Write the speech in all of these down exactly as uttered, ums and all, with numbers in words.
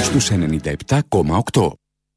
στους ενενήντα επτά κόμμα οκτώ.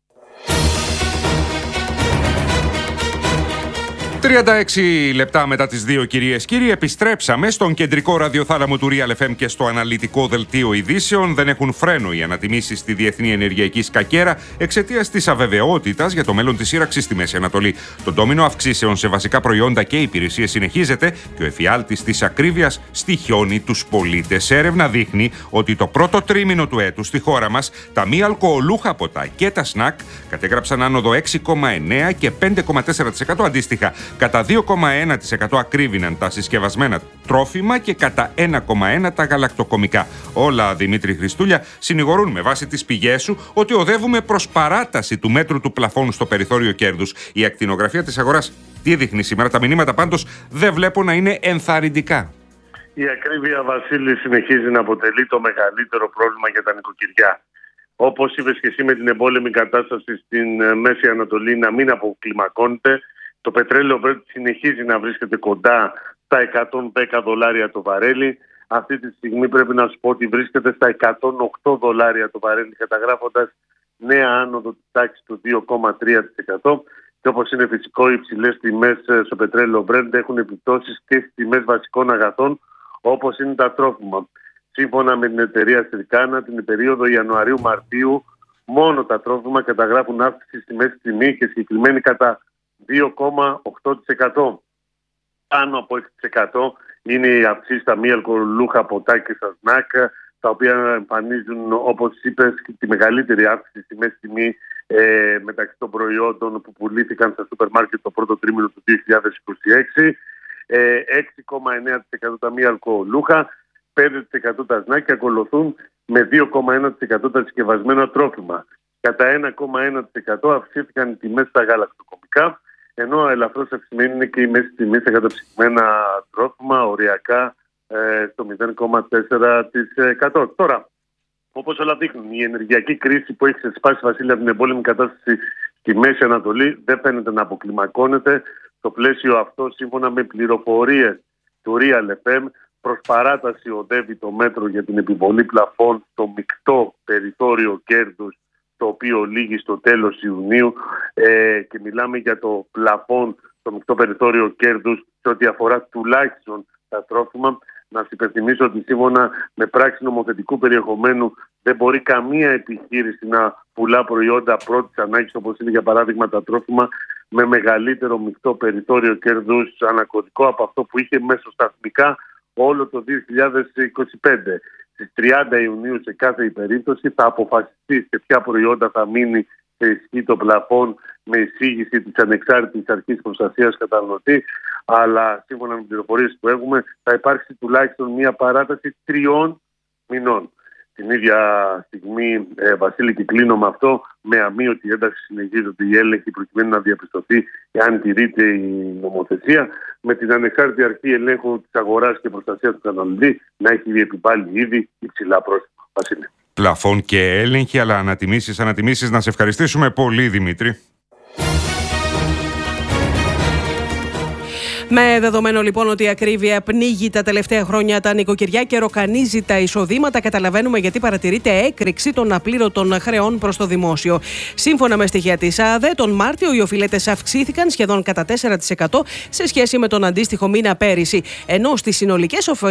τριάντα έξι λεπτά μετά τις δύο, κυρίες κύριοι, επιστρέψαμε στον κεντρικό ραδιοθάλαμο του Real εφ εμ και στο αναλυτικό δελτίο ειδήσεων. Δεν έχουν φρένο οι ανατιμήσεις στη διεθνή ενεργειακή σκακέρα εξαιτίας της αβεβαιότητας για το μέλλον της σύραξης στη Μέση Ανατολή. Το ντόμινο αυξήσεων σε βασικά προϊόντα και υπηρεσίες συνεχίζεται και ο εφιάλτης της ακρίβειας στοιχιώνει τους πολίτες. Έρευνα δείχνει ότι το πρώτο τρίμηνο του έτους στη χώρα μας τα μη αλκοολούχα ποτά και τα σνακ κατέγραψαν άνοδο έξι κόμμα εννέα και πέντε κόμμα τέσσερα τοις εκατό αντίστοιχα. Κατά δύο κόμμα ένα τοις εκατό ακρίβηναν τα συσκευασμένα τρόφιμα και κατά ένα κόμμα ένα τοις εκατό τα γαλακτοκομικά. Όλα, Δημήτρη Χριστούλια, συνηγορούν με βάση τις πηγές σου ότι οδεύουμε προς παράταση του μέτρου του πλαφόνου στο περιθώριο κέρδους. Η ακτινογραφία της αγοράς τι δείχνει σήμερα? Τα μηνύματα πάντως δεν βλέπω να είναι ενθαρρυντικά. Η ακρίβεια, Βασίλη, συνεχίζει να αποτελεί το μεγαλύτερο πρόβλημα για τα νοικοκυριά. Όπως είπες και εσύ, με την εμπόλεμη κατάσταση στην Μέση Ανατολή να μην αποκλιμακώνεται, το πετρέλαιο Brent συνεχίζει να βρίσκεται κοντά στα εκατόν δέκα δολάρια το βαρέλι. Αυτή τη στιγμή πρέπει να σου πω ότι βρίσκεται στα εκατόν οκτώ δολάρια το βαρέλι, καταγράφοντας νέα άνοδο της τάξης του δύο κόμμα τρία τοις εκατό. Και όπως είναι φυσικό, οι υψηλές τιμές στο πετρέλαιο Brent έχουν επιπτώσεις και στις τιμές βασικών αγαθών, όπως είναι τα τρόφιμα. Σύμφωνα με την εταιρεία Συρκάνα, την περίοδο Ιανουαρίου-Μαρτίου, μόνο τα τρόφιμα καταγράφουν αύξηση στη μέση τιμή και συγκεκριμένη κατά δύο κόμμα οκτώ τοις εκατό. Πάνω από έξι τοις εκατό είναι οι αυξήσεις στα μη αλκοολούχα ποτά και στα σνακ, τα οποία εμφανίζουν, όπως είπες, τη μεγαλύτερη αύξηση στη μέση τιμή ε, μεταξύ των προϊόντων που πουλήθηκαν στα σούπερ μάρκετ το πρώτο τρίμηνο του δύο χιλιάδες είκοσι έξι. Ε, έξι κόμμα εννέα τοις εκατό τα μη αλκοολούχα, πέντε τοις εκατό τα σνακ και ακολουθούν με δύο κόμμα ένα τοις εκατό τα συσκευασμένα τρόφιμα. Κατά ένα κόμμα ένα τοις εκατό αυξήθηκαν οι τιμές στα γαλακτοκομικά, ενώ ελαφρώς αυξημένη είναι και η μέση τιμή στα καταψυγμένα τρόφιμα, οριακά ε, στο μηδέν κόμμα τέσσερα τοις εκατό. Τώρα, όπως όλα δείχνουν, η ενεργειακή κρίση που έχει ξεσπάσει, Βασίλη, από την εμπόλεμη κατάσταση στη Μέση Ανατολή δεν φαίνεται να αποκλιμακώνεται. Στο πλαίσιο αυτό, σύμφωνα με πληροφορίες του Real εφ εμ, προς παράταση οδεύει το μέτρο για την επιβολή πλαφών στο μεικτό περιθώριο κέρδους, το οποίο λήγει στο τέλος Ιουνίου, ε, και μιλάμε για το πλαφόν στο μεικτό περιθώριο κέρδους σε ό,τι αφορά τουλάχιστον τα τρόφιμα. Να σας υπενθυμίσω ότι σύμφωνα με πράξη νομοθετικού περιεχομένου δεν μπορεί καμία επιχείρηση να πουλά προϊόντα πρώτης ανάγκης, όπως είναι για παράδειγμα τα τρόφιμα, με μεγαλύτερο μεικτό περιθώριο κέρδους ανακωδικό από αυτό που είχε μεσοσταθμικά όλο το δύο χιλιάδες είκοσι πέντε. Στις τριάντα Ιουνίου σε κάθε περίπτωση θα αποφασιστεί σε ποια προϊόντα θα μείνει σε ισχύ το πλαφόν με εισήγηση της ανεξάρτητης αρχής προστασίας καταναλωτή, αλλά σύμφωνα με τις πληροφορίες που έχουμε θα υπάρξει τουλάχιστον μια παράταση τριών μηνών. Την ίδια στιγμή, ε, Βασίλη, και κλείνω με αυτό, με αμείωτη ένταξη συνεχίζονται οι έλεγχοι προκειμένου να διαπιστωθεί εάν τηρείται η νομοθεσία, με την ανεξάρτητη αρχή ελέγχου της αγοράς και προστασίας του καταναλωτή να έχει επιβάλει ήδη υψηλά πρόστιμα. Βασίλη. Πλαφών και έλεγχοι, αλλά ανατιμήσεις, ανατιμήσεις. Να σε ευχαριστήσουμε πολύ, Δημήτρη. Με δεδομένο λοιπόν ότι η ακρίβεια πνίγει τα τελευταία χρόνια τα νοικοκυριά και ροκανίζει τα εισοδήματα, καταλαβαίνουμε γιατί παρατηρείται έκρηξη των απλήρωτων χρεών προς το δημόσιο. Σύμφωνα με στοιχεία της ΑΔΕ, τον Μάρτιο οι οφειλέτες αυξήθηκαν σχεδόν κατά τέσσερα τοις εκατό σε σχέση με τον αντίστοιχο μήνα πέρυσι, ενώ στις συνολικές